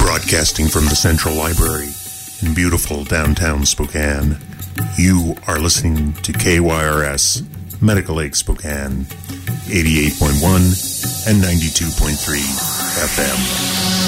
Broadcasting from the Central Library in beautiful downtown Spokane, you are listening to KYRS Medical Lake Spokane, 88.1 and 92.3 FM.